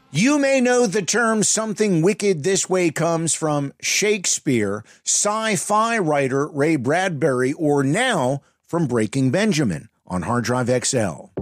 You may know the term "something wicked this way" comes from Shakespeare, sci-fi writer Ray Bradbury, or now from Breaking Benjamin on Hard Drive XL.